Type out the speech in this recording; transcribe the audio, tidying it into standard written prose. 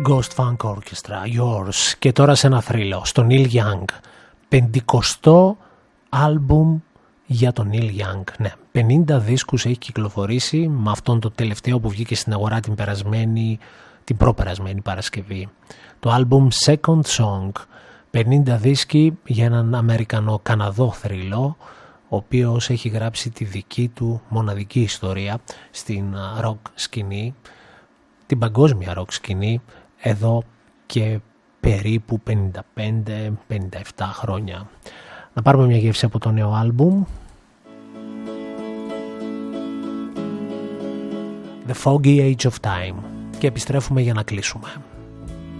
Ghost Funk Orchestra, Yours. Και τώρα σε ένα θρύλο, στον Neil Young. 50ο άλμπουμ για τον Neil Young. Ναι, 50 δίσκους έχει κυκλοφορήσει, με αυτόν το τελευταίο που βγήκε στην αγορά την προπερασμένη Παρασκευή. Το άλμπουμ Second Song. 50 δίσκοι για έναν Αμερικανο-Καναδό θρύλο, ο οποίος έχει γράψει τη δική του μοναδική ιστορία στην rock σκηνή, την παγκόσμια rock σκηνή, εδώ και περίπου 55-57 χρόνια. Να πάρουμε μια γεύση από το νέο άλμπουμ. The Foggy Age of Time. Και επιστρέφουμε για να κλείσουμε.